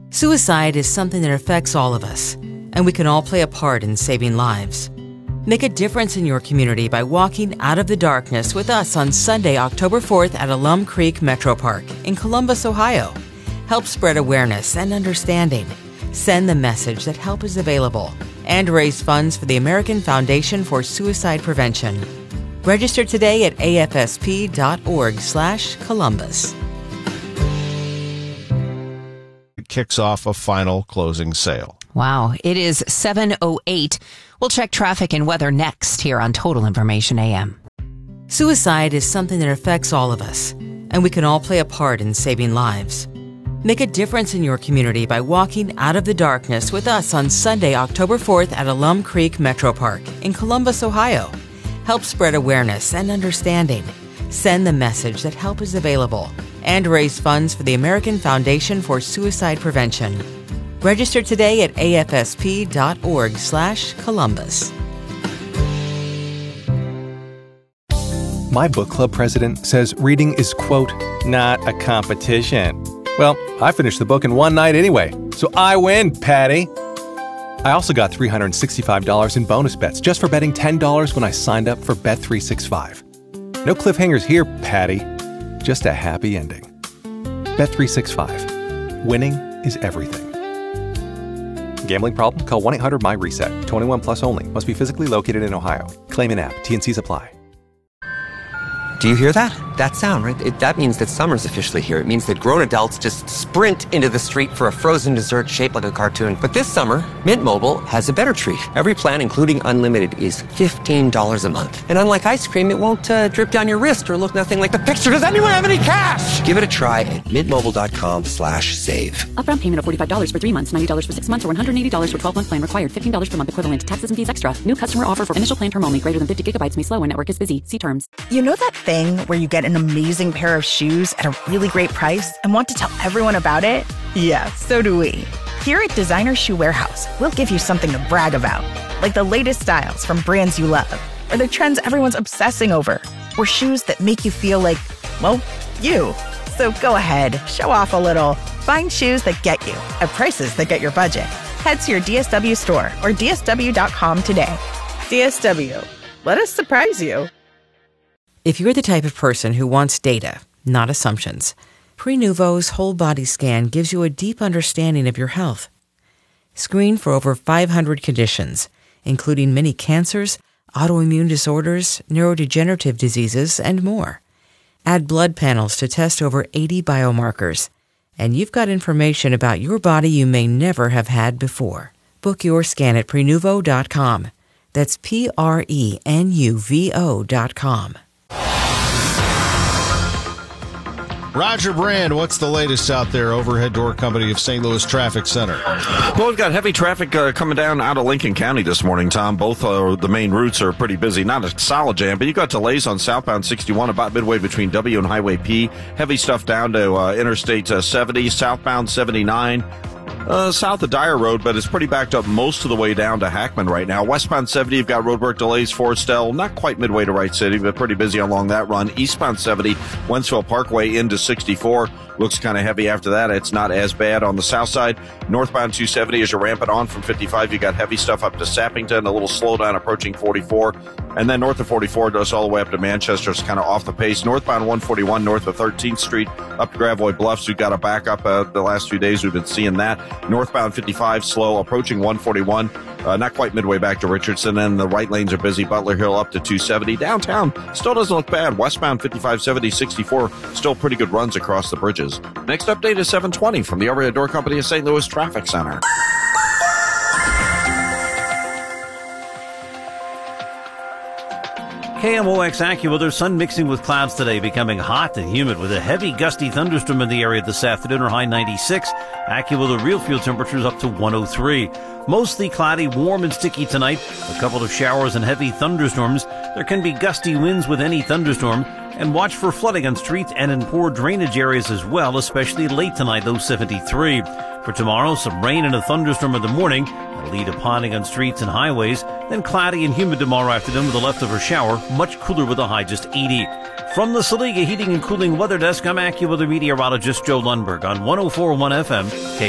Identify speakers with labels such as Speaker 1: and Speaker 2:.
Speaker 1: Suicide is something that affects all of us, and we can all play a part in saving lives. Make a difference in your community by walking out of the darkness with us on Sunday, October 4th at Alum Creek Metro Park in Columbus, Ohio. Help spread awareness and understanding. Send the message that help is available and raise funds for the American Foundation for Suicide Prevention. Register today at afsp.org/Columbus.
Speaker 2: Kicks off a final closing sale.
Speaker 3: Wow, it is 7:08. We'll check traffic and weather next here on Total Information AM.
Speaker 1: Suicide is something that affects all of us, and we can all play a part in saving lives. Make a difference in your community by walking out of the darkness with us on Sunday, October 4th at Alum Creek Metro Park in Columbus, Ohio. Help spread awareness and understanding. Send the message that help is available and raise funds for the American Foundation for Suicide Prevention. Register today at afsp.org/Columbus.
Speaker 4: My book club president says reading is, quote, not a competition. Well, I finished the book in one night anyway, so I win, Patty. I also got $365 in bonus bets just for betting $10 when I signed up for Bet365. No cliffhangers here, Patty. Just a happy ending. Bet365. Winning is everything. Gambling problem? Call 1-800-MY-RESET. 21 plus only. Must be physically located in Ohio. Claim in app. T&Cs apply.
Speaker 5: Do you hear that? That sound, right? That means that summer's officially here. It means that grown adults just sprint into the street for a frozen dessert shaped like a cartoon. But this summer, Mint Mobile has a better treat. Every plan, including unlimited, is $15 a month. And unlike ice cream, it won't drip down your wrist or look nothing like the picture. Does anyone have any cash? Give it a try at mintmobile.com/save.
Speaker 6: Upfront payment of $45 for 3 months, $90 for 6 months, or $180 for 12-month plan required. $15 per month equivalent. Taxes and fees extra. New customer offer for initial plan term only. Greater than 50 gigabytes may slow when network is busy. See terms.
Speaker 7: You know that thing where you get an amazing pair of shoes at a really great price and want to tell everyone about it? Yeah, so do we. Here at Designer Shoe Warehouse, we'll give you something to brag about, like the latest styles from brands you love, or the trends everyone's obsessing over, or shoes that make you feel like, well, you. So go ahead, show off a little. Find shoes that get you at prices that get your budget. Head to your DSW store or dsw.com today. DSW, let us surprise you.
Speaker 1: If you're the type of person who wants data, not assumptions, Prenuvo's whole body scan gives you a deep understanding of your health. Screen for over 500 conditions, including many cancers, autoimmune disorders, neurodegenerative diseases, and more. Add blood panels to test over 80 biomarkers, and you've got information about your body you may never have had before. Book your scan at Prenuvo.com. That's Prenuvo.com.
Speaker 2: Roger Brand, what's the latest out there, Overhead Door Company of St. Louis Traffic Center?
Speaker 8: Well, we've got heavy traffic coming down out of Lincoln County this morning, Tom. Both the main routes are pretty busy. Not a solid jam, but you've got delays on southbound 61 about midway between W and Highway P. Heavy stuff down to Interstate 70, southbound 79. South of Dyer Road, but it's pretty backed up most of the way down to Hackman right now. Westbound 70, you've got roadwork delays, Forestell, not quite midway to Wright City, but pretty busy along that run. Eastbound 70, Wentzville Parkway into 64. Looks kind of heavy after that. It's not as bad on the south side. Northbound 270, as you're ramping on from 55, you got heavy stuff up to Sappington, a little slowdown approaching 44. And then north of 44 goes all the way up to Manchester. It's kind of off the pace. Northbound 141, north of 13th Street, up to Gravois Bluffs. We've got a backup the last few days. We've been seeing that. Northbound 55, slow, approaching 141. Not quite midway back to Richardson. And the right lanes are busy. Butler Hill up to 270. Downtown still doesn't look bad. Westbound 55, 70, 64, still pretty good runs across the bridges. Next update is 720 from the Overhead Door Company of St. Louis Traffic Center.
Speaker 9: KMOX AccuWeather, sun mixing with clouds today, becoming hot and humid with a heavy gusty thunderstorm in the area this afternoon, or high 96. AccuWeather real field temperatures up to 103. Mostly cloudy, warm and sticky tonight. A couple of showers and heavy thunderstorms. There can be gusty winds with any thunderstorm. And watch for flooding on streets and in poor drainage areas as well, especially late tonight, low 73. For tomorrow, some rain and a thunderstorm in the morning. That'll lead to ponding on streets and highways. Then cloudy and humid tomorrow afternoon with a leftover shower. Much cooler with a high just 80. From the Saliga Heating and Cooling Weather Desk, I'm AccuWeather meteorologist Joe Lundberg on 104.1 FM.